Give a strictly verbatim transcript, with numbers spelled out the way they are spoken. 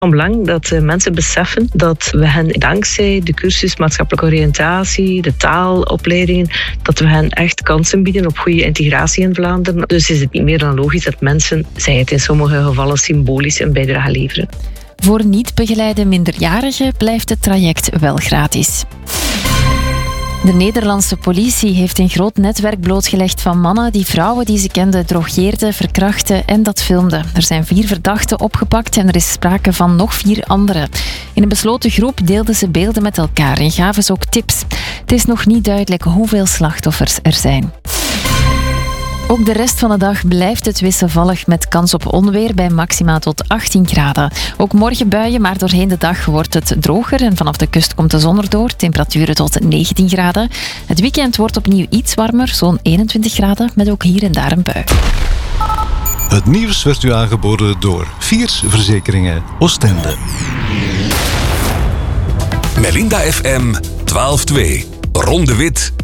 Van belang dat uh, mensen beseffen dat we hen dankzij de cursus maatschappelijke oriëntatie, de taalopleidingen, dat we hen echt kansen bieden op goede integratie in Vlaanderen. Dus is het niet meer dan logisch dat mensen, zij het in sommige gevallen symbolisch, een bijdrage leveren. Voor niet begeleide minderjarigen blijft het traject wel gratis. De Nederlandse politie heeft een groot netwerk blootgelegd van mannen die vrouwen die ze kenden drogeerden, verkrachten en dat filmden. Er zijn vier verdachten opgepakt en er is sprake van nog vier anderen. In een besloten groep deelden ze beelden met elkaar en gaven ze ook tips. Het is nog niet duidelijk hoeveel slachtoffers er zijn. Ook de rest van de dag blijft het wisselvallig met kans op onweer bij maxima tot achttien graden. Ook morgen buien, maar doorheen de dag wordt het droger en vanaf de kust komt de zon erdoor. Temperaturen tot negentien graden. Het weekend wordt opnieuw iets warmer, zo'n eenentwintig graden, met ook hier en daar een bui. Het nieuws werd u aangeboden door Viers Verzekeringen Oostende. Melinda F M twaalf twee. Ron de Wit